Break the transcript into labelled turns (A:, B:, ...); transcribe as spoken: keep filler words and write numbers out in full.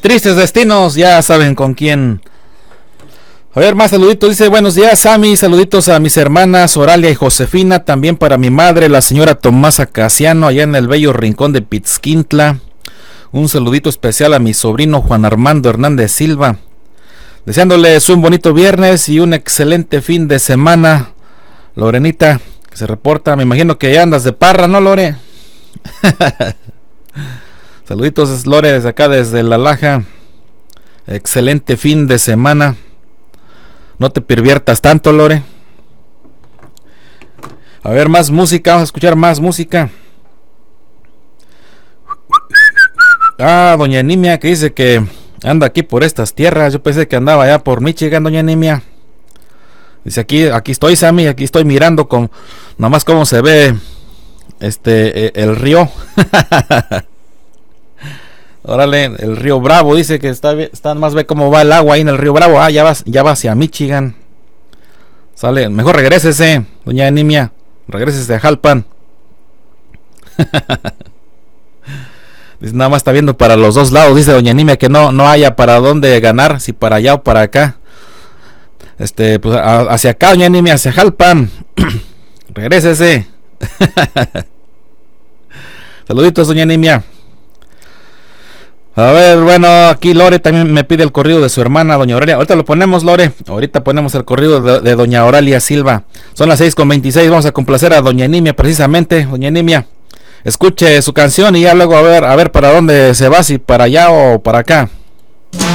A: Tristes destinos, ya saben con quién. A ver, más saluditos. Dice, buenos días, Sammy. Saluditos a mis hermanas Oralia y Josefina. También para mi madre, la señora Tomasa Casiano, allá en el bello rincón de Pitzquintla. Un saludito especial a mi sobrino Juan Armando Hernández Silva. Deseándoles un bonito viernes y un excelente fin de semana. Lorenita, que se reporta. Me imagino que ya andas de parra, ¿no, Lore? Saluditos, Lore, desde acá, desde La Laja. Excelente fin de semana. No te perviertas tanto, Lore. A ver, más música. Vamos a escuchar más música. Ah, doña Nimia, que dice que anda aquí por estas tierras. Yo pensé que andaba allá por Michigan, doña Nimia. Dice, aquí, aquí estoy, Sammy. Aquí estoy mirando con nomás cómo se ve este eh, el río. Órale, el río Bravo, dice que está, está más ve cómo va el agua ahí en el río Bravo. Ah, ya va, ya va hacia Michigan. Sale, mejor regrésese, doña Nimia. Regrésese a Jalpan. Dice, nada más está viendo para los dos lados, dice doña Nimia, que no, no haya para dónde ganar, si para allá o para acá. Este, pues a, hacia acá, doña Nimia, hacia Jalpan. Regrésese. Saluditos, doña Nimia. A ver, bueno, aquí Lore también me pide el corrido de su hermana, doña Aurelia. Ahorita lo ponemos, Lore. Ahorita ponemos el corrido de, de doña Aurelia Silva. Son las seis con veintiséis. Vamos a complacer a doña Nimia, precisamente. Doña Nimia, escuche su canción y ya luego a ver, a ver para dónde se va, si para allá o para acá.